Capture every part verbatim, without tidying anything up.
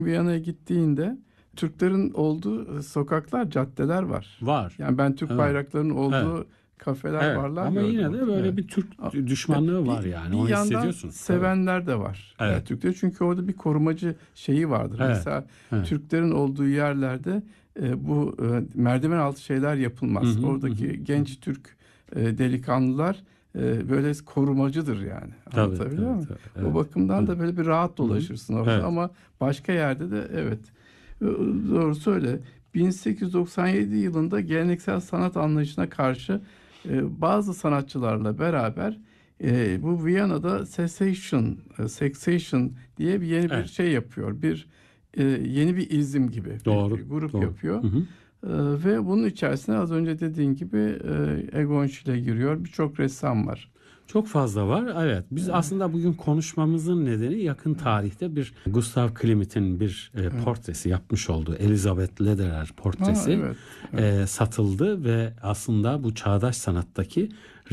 Viyana'ya gittiğinde Türklerin olduğu sokaklar, caddeler var. Var. Yani ben Türk Evet. bayraklarının olduğu Evet. kafeler Evet. varlar. Ama gördüm. yine de böyle Evet. bir Türk düşmanlığı var yani. Bir Onu yandan hissediyorsun. sevenler evet. de var. Evet. Yani Türkler, çünkü orada bir korumacı şeyi vardır. Evet. Mesela evet. Türklerin olduğu yerlerde e, bu e, merdiven altı şeyler yapılmaz. Hı hı, Oradaki hı. genç Türk e, delikanlılar e, böyle korumacıdır yani. Tabii, Anlatabiliyor tabii, muyum? tabii, evet. O bakımdan evet. da böyle bir rahat dolaşırsın orada evet. Ama başka yerde de evet. Doğrusu öyle. bin sekiz yüz doksan yedi yılında geleneksel sanat anlayışına karşı e, bazı sanatçılarla beraber e, bu Viyana'da Secession, e, Secession diye bir yeni evet. bir şey yapıyor. Bir e, yeni bir izim gibi doğru, bir grup doğru. yapıyor. Hı hı. E, ve bunun içerisine az önce dediğin gibi e, Egon Schiele giriyor. Birçok ressam var. Çok fazla var. Evet. Biz evet. aslında bugün konuşmamızın nedeni yakın tarihte bir Gustav Klimt'in bir e, evet. portresi yapmış olduğu Elizabeth Lederer portresi ha, evet. Evet. E, satıldı ve aslında bu çağdaş sanattaki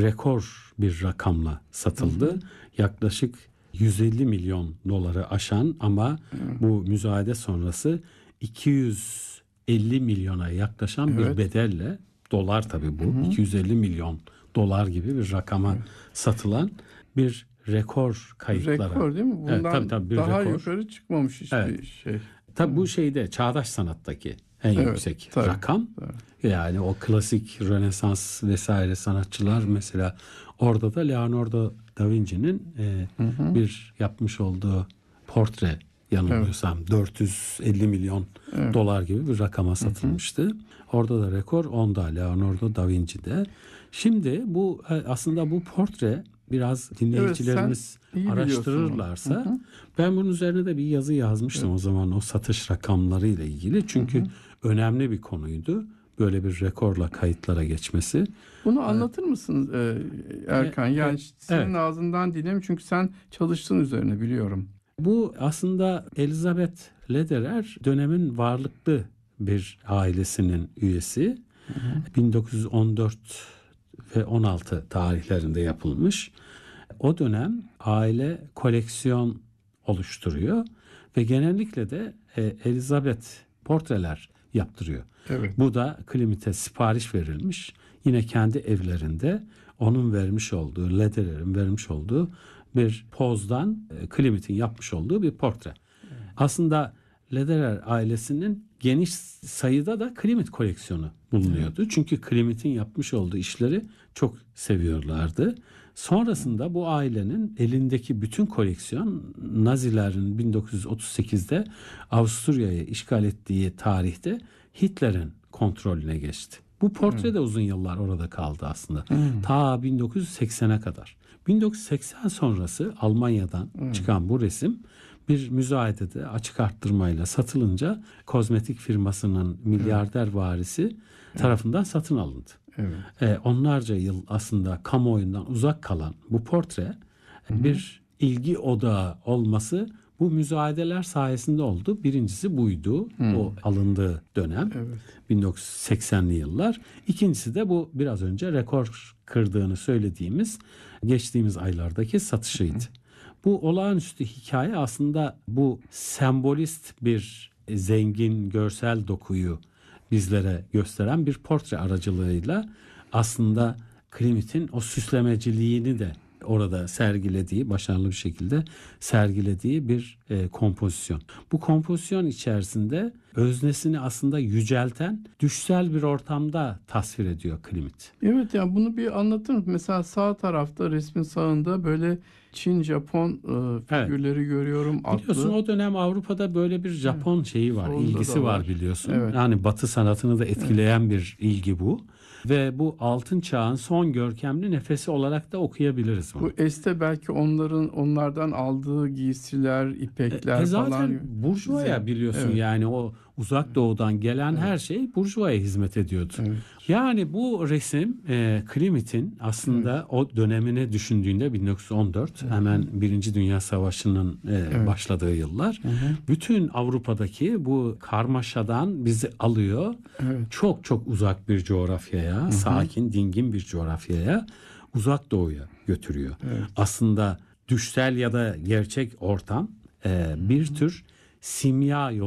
rekor bir rakamla satıldı. Hı hı. Yaklaşık yüz elli milyon doları aşan ama hı. bu müzayede sonrası iki yüz elli milyona yaklaşan evet. bir bedelle, dolar tabii bu, hı hı. iki yüz elli milyon dolar gibi bir rakama evet. satılan bir rekor kayıtlara. Rekor değil mi? Bundan evet, tabii, tabii, bir daha rekor. Yukarı çıkmamış hiçbir evet. şey. Tabii bu şeyde çağdaş sanattaki en evet, yüksek tabii, rakam. Tabii. Yani o klasik Rönesans vesaire sanatçılar mesela orada da Leonardo da Vinci'nin e, hı hı. bir yapmış olduğu portre, yanılmıyorsam evet. dört yüz elli milyon evet. dolar gibi bir rakama satılmıştı. Hı hı. Orada da rekor onda, Leonardo da Vinci'de. Şimdi bu aslında bu portre biraz dinleyicilerimiz evet, araştırırlarsa hı hı. ben bunun üzerine de bir yazı yazmıştım evet. o zaman, o satış rakamları ile ilgili. Çünkü hı hı. önemli bir konuydu. Böyle bir rekorla kayıtlara geçmesi. Bunu anlatır evet. mısın Erkan? Yani evet. senin evet. ağzından dinleyeyim, çünkü sen çalıştığın üzerine biliyorum. Bu aslında Elizabeth Lederer dönemin varlıklı bir ailesinin üyesi. Hı hı. bin dokuz yüz on dört ve on altı tarihlerinde yapılmış. O dönem aile koleksiyon oluşturuyor ve genellikle de Elizabeth portreler yaptırıyor. Evet. Bu da Klimt'e sipariş verilmiş. Yine kendi evlerinde onun vermiş olduğu, Lederer'in vermiş olduğu bir pozdan Klimt'in yapmış olduğu bir portre. Evet. Aslında Lederer ailesinin geniş sayıda da Klimt koleksiyonu bulunuyordu. Evet. Çünkü Klimt'in yapmış olduğu işleri çok seviyorlardı. Sonrasında bu ailenin elindeki bütün koleksiyon Nazilerin bin dokuz yüz otuz sekizde Avusturya'yı işgal ettiği tarihte Hitler'in kontrolüne geçti. Bu portre hmm. de uzun yıllar orada kaldı aslında. Hmm. Ta bin dokuz yüz seksene kadar. bin dokuz yüz seksen sonrası Almanya'dan hmm. çıkan bu resim bir müzayedede açık arttırmayla satılınca kozmetik firmasının milyarder hmm. varisi tarafından hmm. satın alındı. Evet. Ee, onlarca yıl aslında kamuoyundan uzak kalan bu portre hmm. bir ilgi odağı olması bu müzayedeler sayesinde oldu. Birincisi buydu. Hmm. O alındığı dönem. Evet. bin dokuz yüz seksenli yıllar. İkincisi de bu biraz önce rekor kırdığını söylediğimiz geçtiğimiz aylardaki satışıydı. Hmm. Bu olağanüstü hikaye aslında bu sembolist bir zengin görsel dokuyu bizlere gösteren bir portre aracılığıyla aslında Klimt'in o süslemeciliğini de orada sergilediği, başarılı bir şekilde sergilediği bir e, kompozisyon. Bu kompozisyon içerisinde öznesini aslında yücelten, düşsel bir ortamda tasvir ediyor Klimt. Evet, yani bunu bir anlatır mısın? Mesela sağ tarafta, resmin sağında böyle Çin, Japon e, figürleri evet. görüyorum. Atlı. Biliyorsun o dönem Avrupa'da böyle bir Japon evet. şeyi var, Solda ilgisi var. var biliyorsun. Evet. Yani Batı sanatını da etkileyen evet. bir ilgi bu. Ve bu altın çağın son görkemli nefesi olarak da okuyabiliriz bunu. Bu Este belki onların onlardan aldığı giysiler, ipekler e, e zaten falan. Zaten burjuvaya biliyorsun evet. yani o uzak doğudan gelen evet. her şey burjuvaya hizmet ediyordu. Evet. Yani bu resim e, Klimt'in aslında evet. o dönemini düşündüğünde bin dokuz yüz on dört evet. hemen Birinci Dünya Savaşı'nın e, evet. başladığı yıllar. Hı hı. Bütün Avrupa'daki bu karmaşadan bizi alıyor. Evet. Çok çok uzak bir coğrafyaya, hı hı. sakin, dingin bir coğrafyaya, uzak doğuya götürüyor. Evet. Aslında düşsel ya da gerçek ortam e, bir tür simya